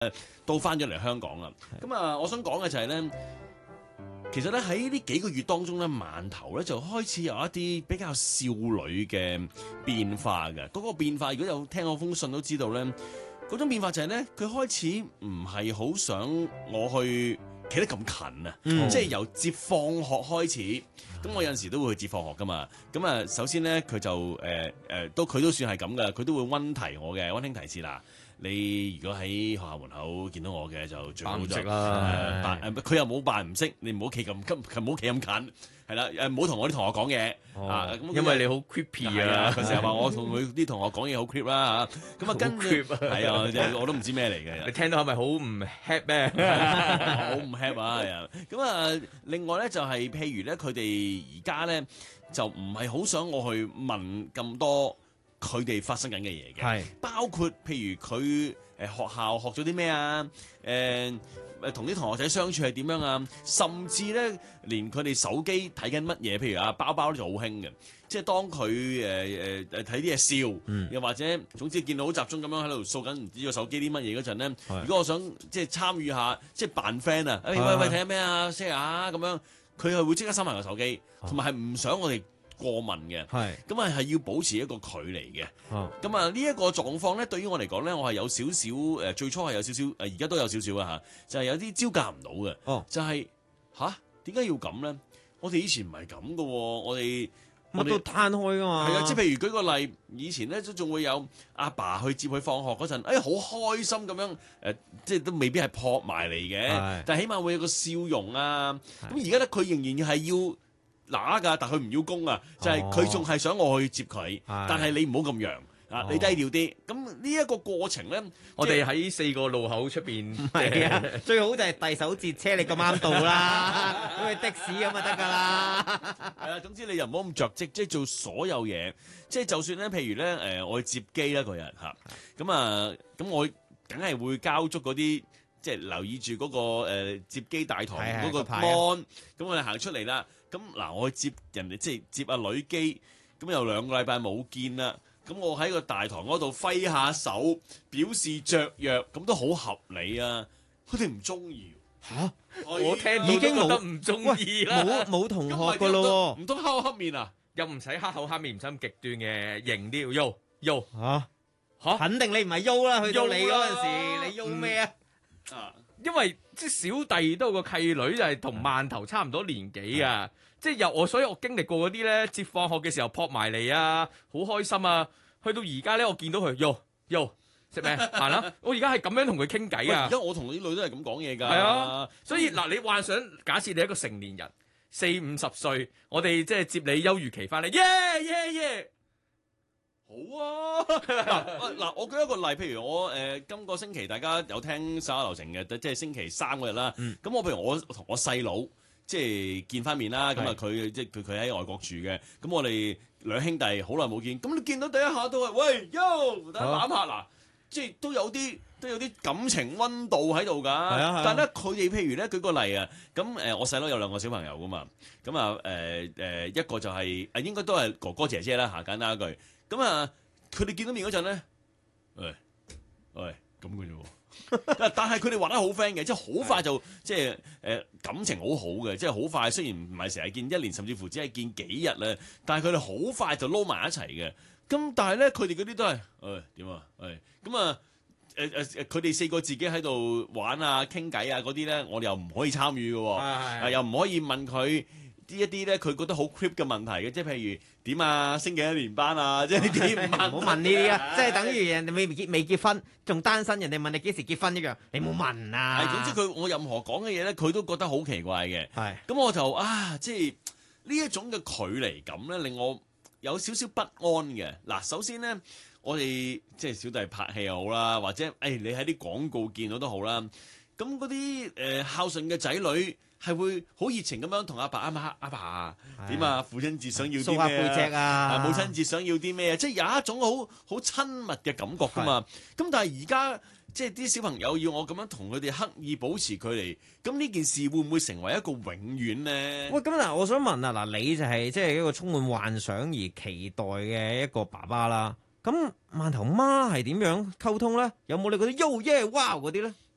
都翻咗嚟香港啦。咁啊，我想講嘅就係咧。其實咧喺呢幾個月當中咧，饅頭咧就開始有一啲比較少女嘅變化嘅。嗰個變化，如果有聽我封信都知道咧，嗰種變化就係咧，佢開始唔係好想我去企得咁近啊，即係由接放學開始。咁我有陣時都會去接放學噶嘛。咁啊，首先咧佢就佢都算係咁噶，佢都會溫提我嘅，溫馨提示啦。你如果喺學校門口見到我嘅，就最好就佢又冇扮唔識，你唔好企咁近，唔好企咁近，係啦，唔好同我啲同學講嘢因為你好 creepy 啊！ 佢成日話我同佢啲同學講嘢好 creep 啦嚇，咁啊跟住係啊，我都唔知咩嚟嘅。 你聽到係咪好唔 happy 咩？ 好唔 happy 啊！咁啊，另外咧就係譬如咧，佢哋而家咧就唔係好想我去問咁多。佢哋發生緊嘅嘢嘅，包括譬如佢學校學咗啲咩啊，同啲同學仔相處係點樣啊，甚至咧連佢哋手機睇緊乜嘢，譬如啊包包就好興嘅，即係當佢睇啲嘢笑，又或者總之見到好集中咁樣喺度掃緊唔知個手機啲乜嘢嗰陣咧，如果我想即係參與下，即係扮 friend 啊，喂睇下咩啊 share 下咁樣，佢係會即刻收埋個手機，同埋係唔想我哋過問嘅，咁係要保持一個距離嘅。咁啊呢一個狀況咧，對於我嚟講咧，我係有少少最初係有少少而家都有少少啊嚇，就係有啲招架唔到嘅。就係點解要咁咧？我哋以前唔係咁嘅喎，我哋都攤開噶嘛。 係啊，即係譬如舉個例，以前咧都仲會有阿爸去接佢放學嗰陣，好開心咁樣即係都未必係撲埋嚟嘅，但係起碼會有個笑容啊。咁而家咧，佢仍然係要拿㗎，但佢唔要供啊，就係佢仲係想我去接佢，但係你唔好咁揚啊，你低調啲。咁呢一個過程咧， 我哋喺4個路口出邊， 最好就係遞手截車，你咁啱到啦，好似的士咁就得㗎啦。 係啊，總之你又唔好咁着跡，即係做所有嘢，即係就算咧，譬如咧我去接機啦嗰日嚇，咁我梗係會交足嗰啲。即係留意住嗰個接機大堂嗰個 mon，咁我哋行出嚟啦。咁嗱，我去接人哋，即係接阿女機，咁有2個禮拜冇見啦。咁我喺個大堂嗰度揮下手，表示雀躍，咁都好合理啊。佢哋唔中意嚇，我聽到已經覺得唔中意啦。 冇同學㗎咯喎， 唔通黑口黑面啊？ 又唔使黑口黑面，唔使咁極端嘅，型啲要喐嚇，肯定你唔係喐啦，去到你嗰陣時，你喐咩啊？ 因為即係小弟都有個契女，就係同饅頭差唔多年紀啊，即係所以我經歷過嗰啲咧，接放學嘅時候撲埋嚟啊，好開心啊！去到而家咧，我見到佢，yo 食咩行啦？我而家係咁樣同佢傾偈啊！ 而家我同啲女都係咁講嘢㗎。 係啊，所以嗱，你幻想假設你係一個成年人，40-50歲，我哋即係接你休漁期翻嚟，耶！ 好啊！嗱，我舉一個例，譬如我今個星期大家有聽十一流程嘅，即係星期3嗰日啦。咁我譬如我同我細佬即係見翻面啦。咁啊佢即係佢喺外國住嘅。咁我哋兩兄弟好耐冇見。咁你見到第一下都係喂 yo，大家攬下嗱，即係都有啲感情溫度喺度㗎。但係咧佢哋譬如咧舉個例啊，咁我細佬有2個小朋友㗎嘛。咁啊一個就係應該都係哥哥姐姐啦嚇，簡單一句。咁啊，佢哋見到面嗰陣咧，喂咁嘅啫喎。但係佢哋玩得好 friend 嘅，即係好快就即係感情好好嘅，即係好快。雖然唔係成日見1年，甚至乎只係見幾日咧，但係佢哋好快就撈埋一齊嘅。咁但係咧，佢哋嗰啲都係點啊？咁啊佢哋4個自己喺度玩啊、傾偈啊嗰啲咧，我哋又唔可以參與嘅喎，又唔可以問佢。一啲咧，佢覺得好 creep 嘅問題嘅，即係譬如點啊，升幾多年班啊，即係呢啲唔好問呢啲啊，即係等於人哋未結婚，仲單身，人哋問你幾時結婚一樣，你冇問啊。 係，總之我任何講嘅嘢咧，佢都覺得好奇怪嘅。 係， 咁我就即係呢一種嘅距離感咧，令我有少少不安嘅。嗱，首先咧，我哋即係小弟拍戲又好啦，或者你喺啲廣告見到都好啦，咁嗰啲孝順嘅仔女。係會好熱情咁樣同阿爸阿爸點啊？父親節想要啲咩啊？ 掃下背脊啊！ 母親節想要啲咩啊？即係有一種好親密嘅感覺㗎嘛。咁但係而家即係啲小朋友要我咁樣同佢哋刻意保持距離，咁呢件事會唔會成為一個永遠咧？ 喂，咁嗱，我想問啊，嗱，你就係即係一個充滿幻想而期待嘅一個爸爸啦。咁饅頭媽係點樣溝通咧？有冇你嗰啲 yo yeah wow 嗰啲咧？